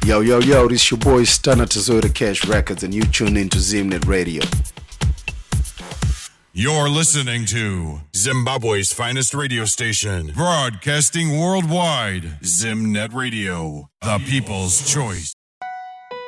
Yo, this your boy Stunner Tazota Cash Records, and you tune into Zimnet Radio. You're listening to Zimbabwe's finest radio station, broadcasting worldwide. Zimnet Radio, the people's choice.